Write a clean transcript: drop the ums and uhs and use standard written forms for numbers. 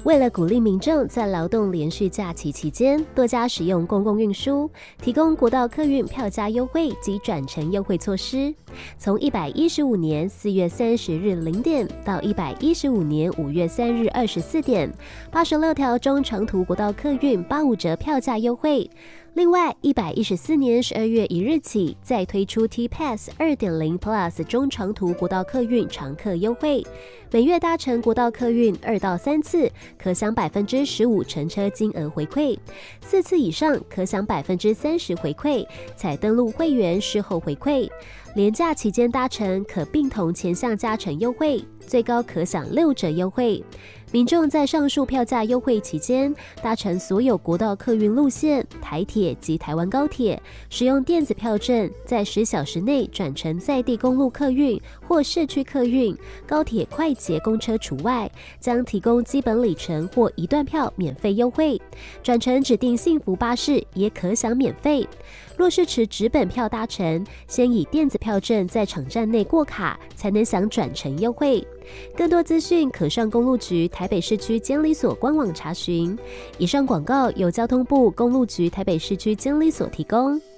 为了鼓励民众在劳动连续假期期间多加使用公共运输，提供国道客运票价优惠及转乘优惠措施。从115年4月30日0点到115年5月3日24点，86条中长途国道客运85折票价优惠。另外，114年12月1日起，再推出 T-Pass 2.0 Plus 中长途国道客运常客优惠，每月搭乘国道客运2到3次，可享15%乘车金额回馈；4次以上可享30%回馈，采登录会员事后回馈。连假期间搭乘可并同前项加成优惠，最高可享6折优惠。民众在上述票价优惠期间，搭乘所有国道客运路线、台铁及台湾高铁，使用电子票证，在10小时内转乘在地公路客运或市区客运、高铁快捷公车除外，将提供基本里程或一段票免费优惠。转乘指定幸福巴士也可享免费。若是持纸本票搭乘，先以电子票证在场站内过卡，才能享转乘优惠。更多资讯可上公路局台北市区监理所官网查询。以上广告由交通部公路局台北市区监理所提供。